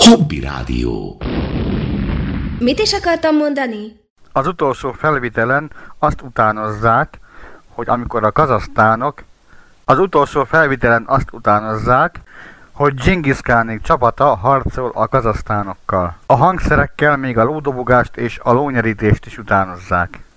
Zombi Rádió. Mit is akartam mondani? Az utolsó felvitelen azt utánozzák, hogy amikor a kazahsztánok, hogy Dzsingisz Kánék csapata harcol a kazahsztánokkal. A hangszerekkel még a lódobogást és a lónyerítést is utánozzák.